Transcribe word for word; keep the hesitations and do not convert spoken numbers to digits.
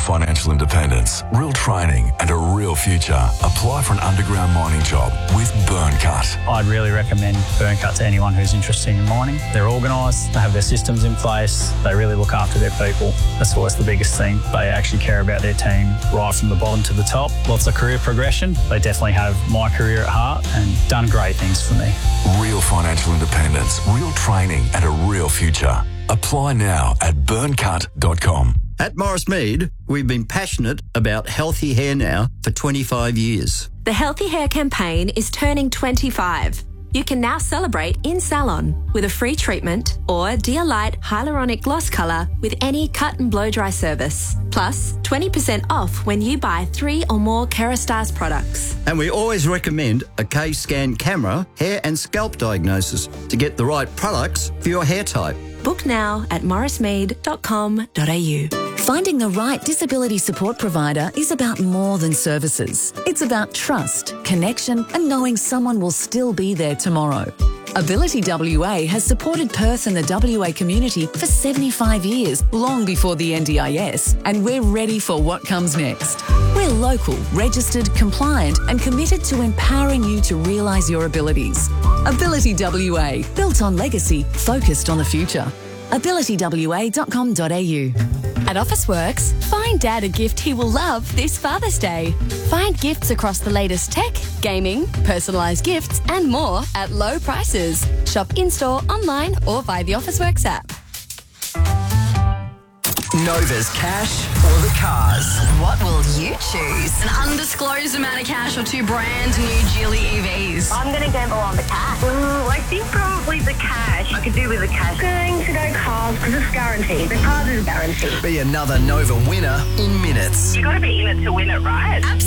financial independence, real training and a real future. Apply for an underground mining job with Burncut. I'd really recommend Burncut to anyone who's interested in mining. They're organised, they have their systems in place, they really look after their people. That's always the biggest thing. They actually care about their team right from the bottom to the top. Lots of career progression. They definitely have my career at heart and done great things for me. Real financial independence, real training and a real future. Apply now at burncut dot com. At Morris Mead, we've been passionate about healthy hair now for twenty-five years. The Healthy Hair campaign is turning twenty-five. You can now celebrate in salon with a free treatment or Dear Light Hyaluronic Gloss Colour with any cut and blow dry service. Plus, twenty percent off when you buy three or more Kerastase products. And we always recommend a K-Scan camera, hair and scalp diagnosis to get the right products for your hair type. Book now at morris mead dot com dot a u. Finding the right disability support provider is about more than services. It's about trust, connection, and knowing someone will still be there tomorrow. Ability W A has supported Perth and the W A community for seventy-five years, long before the N D I S, and we're ready for what comes next. We're local, registered, compliant, and committed to empowering you to realise your abilities. Ability W A, built on legacy, focused on the future. ability w a dot com dot a u. At Officeworks, find Dad a gift he will love this Father's Day. Find gifts across the latest tech, gaming, personalised gifts and more at low prices. Shop in-store, online or via the Officeworks app. Nova's cash or the cars? What will you choose? An undisclosed amount of cash or two brand new Geely E Vs? I'm going to gamble on the cash. Ooh, I think probably the cash. I could do with the cash. Going to go cars because it's guaranteed. The cars is guaranteed. Be another Nova winner in minutes. You got to be in it to win it, right? Absolutely.